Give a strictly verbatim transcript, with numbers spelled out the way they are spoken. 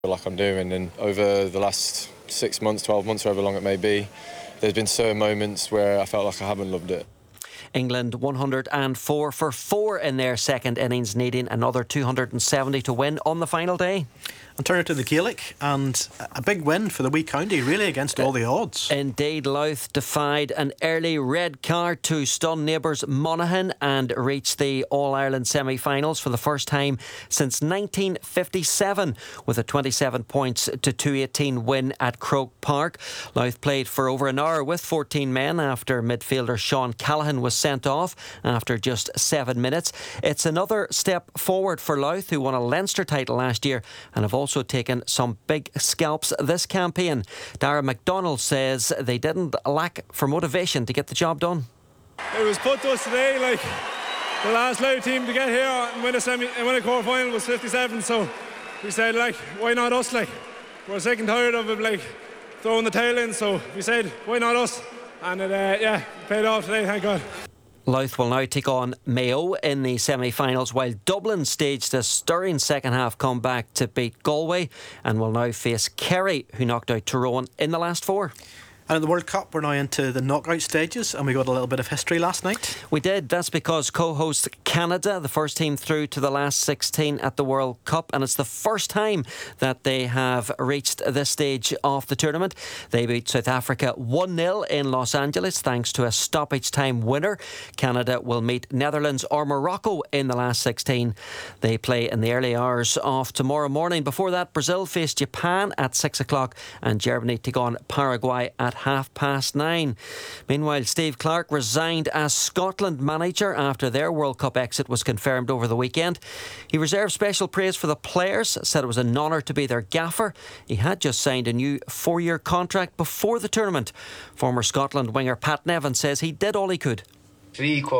like I'm doing, and over the last six months, twelve months, however long it may be, there's been certain moments where I felt like I haven't loved it. England one hundred and four for four in their second innings, needing another two hundred and seventy to win on the final day. And turn it to the Gaelic, and a big win for the wee county, really, against all the odds. Indeed, Louth defied an early red card to stun neighbours Monaghan and reached the All-Ireland semi-finals for the first time since nineteen fifty-seven with a twenty-seven points to two eighteen win at Croke Park. Louth played for over an hour with fourteen men after midfielder Sean Callaghan was sent off after just seven minutes. It's another step forward for Louth, who won a Leinster title last year and have also taken some big scalps this campaign. Darragh MacDonald says they didn't lack for motivation to get the job done. It was put to us today, like the last Louth team to get here and win a semi and win a quarter final was fifty-seven, so we said, like, why not us? Like, we're sick and tired of it, like throwing the tail in, so we said, why not us? And it uh, yeah, paid off today, thank God. Louth will now take on Mayo in the semi-finals, while Dublin staged a stirring second-half comeback to beat Galway and will now face Kerry, who knocked out Tyrone in the last four. And in the World Cup, we're now into the knockout stages, and we got a little bit of history last night. We did. That's because co-host Canada, the first team through to the last sixteen at the World Cup, and it's the first time that they have reached this stage of the tournament. They beat South Africa one nil in Los Angeles thanks to a stoppage time winner. Canada will meet Netherlands or Morocco in the last sixteen. They play in the early hours of tomorrow morning. Before that, Brazil face Japan at six o'clock and Germany take on Paraguay at half past nine. Meanwhile, Steve Clarke resigned as Scotland manager after their World Cup exit was confirmed over the weekend. He reserved special praise for the players, said it was an honour to be their gaffer. He had just signed a new four-year contract before the tournament. Former Scotland winger Pat Nevin says he did all he could. Three